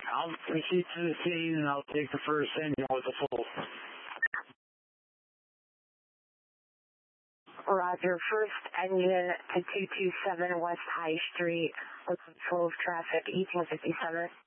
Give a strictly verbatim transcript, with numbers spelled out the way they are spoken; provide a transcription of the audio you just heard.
I'll proceed to the scene and I'll take the first engine with the full. Roger, first engine to two two seven West High Street with full of traffic, eighteen fifty-seven.